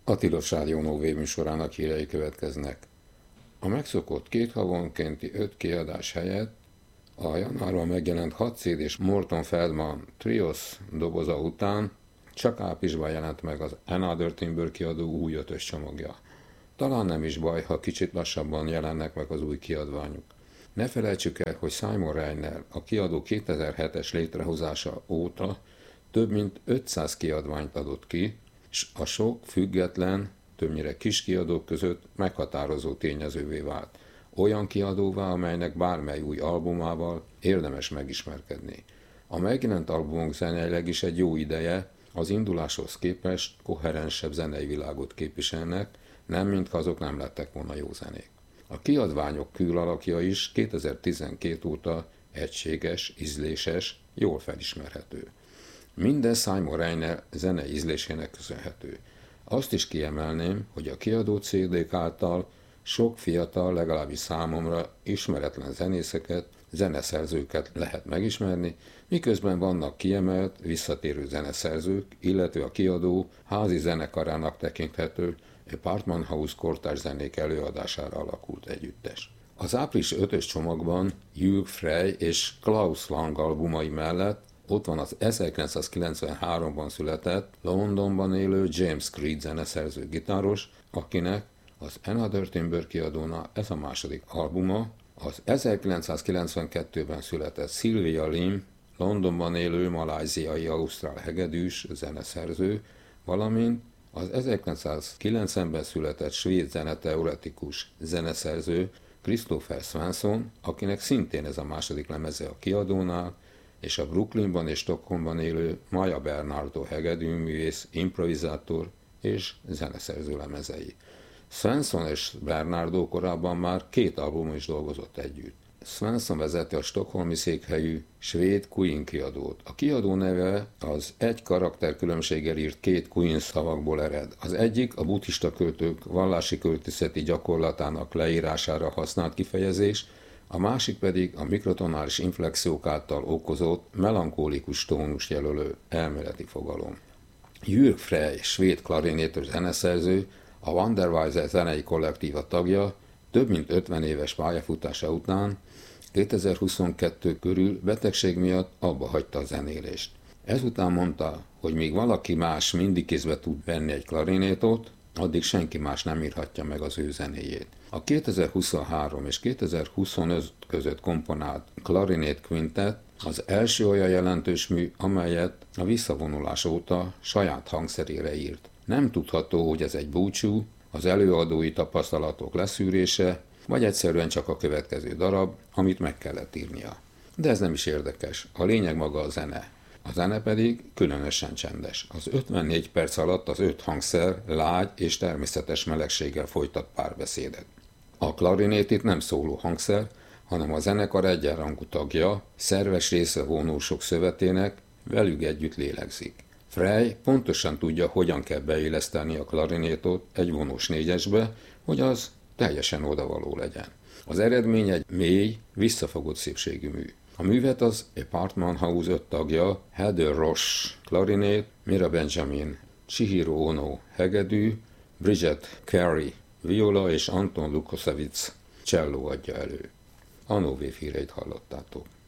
A Tilos Rádió Nóvé műsorának hírei következnek. A megszokott 2 havonkénti 5 kiadás helyett a januárban megjelent 6 CD-s Morton Feldman Trios doboza után csak áprilisban jelent meg az Another Timber kiadó új 5-ös csomagja. Talán nem is baj, ha kicsit lassabban jelennek meg az új kiadványok. Ne felejtsük el, hogy Simon Reiner a kiadó 2007-es létrehozása óta több mint 500 kiadványt adott ki, és a sok független, többnyire kis kiadók között meghatározó tényezővé vált. Olyan kiadóvá, amelynek bármely új albumával érdemes megismerkedni. A megjelent albumok zeneileg is egy jó ideje, az induláshoz képest koherensebb zenei világot képviselnek, nem mintha azok nem lettek volna jó zenék. A kiadványok külalakja is 2012 óta egységes, ízléses, jól felismerhető. Minden Simon Reiner zene ízlésének köszönhető. Azt is kiemelném, hogy a kiadó CD-k által sok fiatal, legalábbis számomra ismeretlen zenészeket, zeneszerzőket lehet megismerni, miközben vannak kiemelt, visszatérő zeneszerzők, illetve a kiadó házi zenekarának tekinthető Apartment House kortárs zenék előadására alakult együttes. Az április 5-ös csomagban Jürg Frey és Klaus Lang albumai mellett ott van az 1993-ban született, Londonban élő James Creed zeneszerző gitáros, akinek az Another Timber kiadóna ez a második albuma, az 1992-ben született Sylvia Lim, Londonban élő malajziai ausztrál hegedűs zeneszerző, valamint az 1990-ben született svéd zeneteoretikus zeneszerző Christopher Svensson, akinek szintén ez a második lemeze a kiadónál, és a Brooklynban és Stockholmban élő Maja Bernardo hegedűművész, improvizátor és zeneszerző lemezei. Svensson és Bernardo korábban már 2 albumon is dolgozott együtt. Svensson vezeti a stockholmi székhelyű svéd Queen kiadót. A kiadó neve az egy karakter különbséggel írt 2 Queen szavakból ered. Az egyik a buddhista költők vallási költészeti gyakorlatának leírására használt kifejezés, a másik pedig a mikrotonális inflexiók által okozott melankólikus tónust jelölő elméleti fogalom. Jürg Frey, svéd klarinétos zeneszerző, a Wanderweiser zenei kollektíva tagja, több mint 50 éves pályafutása után 2022 körül betegség miatt abba hagyta a zenélést. Ezután mondta, hogy míg valaki más mindig kézbe tud venni egy klarinétot, addig senki más nem írhatja meg az ő zenéjét. A 2023 és 2025 között komponált Clarinet Quintet az első olyan jelentős mű, amelyet a visszavonulás óta saját hangszerére írt. Nem tudható, hogy ez egy búcsú, az előadói tapasztalatok leszűrése, vagy egyszerűen csak a következő darab, amit meg kellett írnia. De ez nem is érdekes, a lényeg maga a zene. A zene pedig különösen csendes. Az 54 perc alatt az 5 hangszer lágy és természetes melegséggel folytat párbeszédet. A klarinét itt nem szóló hangszer, hanem a zenekar egyenrangú tagja, szerves része vonósok szövetének, velük együtt lélegzik. Frey pontosan tudja, hogyan kell beilleszteni a klarinétot egy vonós négyesbe, hogy az teljesen odavaló legyen. Az eredmény egy mély, visszafogott szépségű mű. A művet az Apartment House 5 tagja, Heather Roche klarinét, Mira Benjamin, Chihiro Ono hegedű, Bridget Carey viola és Anton Lukosevich cselló adja elő. A Nóvé híreit hallottátok.